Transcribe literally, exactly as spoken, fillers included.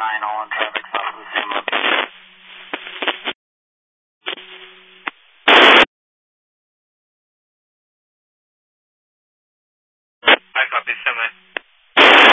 nine, all in traffic south of the same location. I copy, semi.